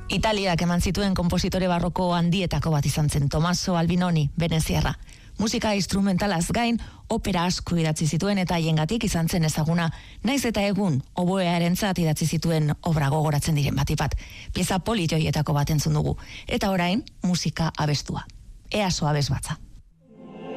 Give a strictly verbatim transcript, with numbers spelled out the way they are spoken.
Italiak eman zituen konpositore barroko handietako bat izan zen Tommaso Albinoni, veneziarra. Musika instrumentalaz gain, opera asko idatzi zituen eta haiengatik izan zen ezaguna, naiz eta egun oboearentzat idatzi zituen obra gogoratzen diren batipat. Pieza politoietako bat entzun dugu. Eta orain, musika abestua. Easo abes batza.